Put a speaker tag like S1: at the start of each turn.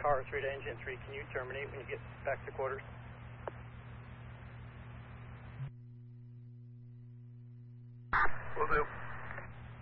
S1: Tower 3 to Engine 3, can you terminate when you get back to quarters?
S2: Will do.